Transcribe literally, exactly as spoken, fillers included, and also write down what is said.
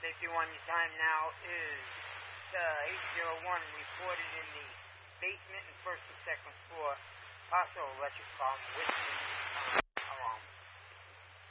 fifty-one, your time now is uh, eight oh one, reported in the basement and first and second floor, Paso Electric Farm, Whitman.